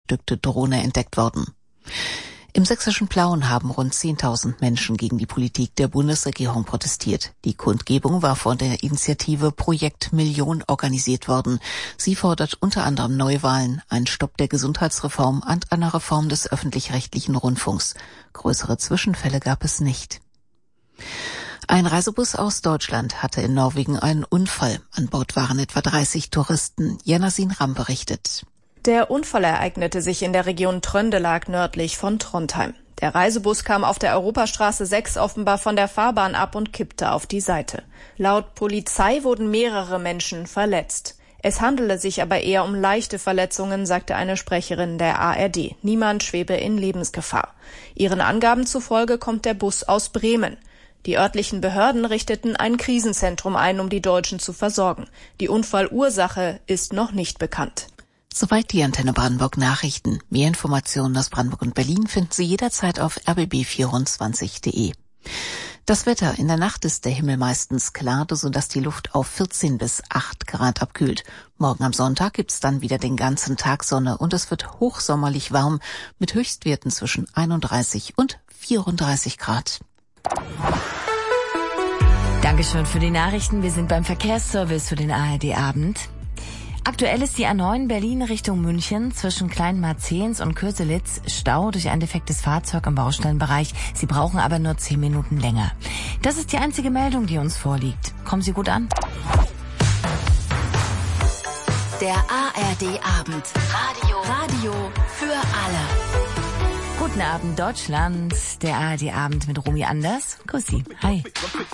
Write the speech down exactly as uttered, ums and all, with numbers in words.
bestückte Drohne entdeckt worden. Im sächsischen Plauen haben rund zehntausend Menschen gegen die Politik der Bundesregierung protestiert. Die Kundgebung war von der Initiative Projekt Million organisiert worden. Sie fordert unter anderem Neuwahlen, einen Stopp der Gesundheitsreform und eine Reform des öffentlich-rechtlichen Rundfunks. Größere Zwischenfälle gab es nicht. Ein Reisebus aus Deutschland hatte in Norwegen einen Unfall. An Bord waren etwa dreißig Touristen. Janasin Ram berichtet. Der Unfall ereignete sich in der Region Trøndelag nördlich von Trondheim. Der Reisebus kam auf der Europastraße sechs offenbar von der Fahrbahn ab und kippte auf die Seite. Laut Polizei wurden mehrere Menschen verletzt. Es handele sich aber eher um leichte Verletzungen, sagte eine Sprecherin der A R D. Niemand schwebe in Lebensgefahr. Ihren Angaben zufolge kommt der Bus aus Bremen. Die örtlichen Behörden richteten ein Krisenzentrum ein, um die Deutschen zu versorgen. Die Unfallursache ist noch nicht bekannt. Soweit die Antenne Brandenburg Nachrichten. Mehr Informationen aus Brandenburg und Berlin finden Sie jederzeit auf r b b vierundzwanzig punkt de. Das Wetter: In der Nacht ist der Himmel meistens klar, sodass die Luft auf vierzehn bis acht Grad abkühlt. Morgen am Sonntag gibt's dann wieder den ganzen Tag Sonne und es wird hochsommerlich warm mit Höchstwerten zwischen einunddreißig und vierunddreißig Grad. Dankeschön für die Nachrichten. Wir sind beim Verkehrsservice für den A R D Abend. Aktuell ist die A neun Berlin Richtung München zwischen Kleinmarzehns und Köselitz Stau durch ein defektes Fahrzeug im Baustellenbereich. Sie brauchen aber nur zehn Minuten länger. Das ist die einzige Meldung, die uns vorliegt. Kommen Sie gut an. Der A R D Abend. Radio. Radio für alle. Guten Abend, Deutschland. Der A R D Abend mit Romy Anders. Grüß Sie. Hi.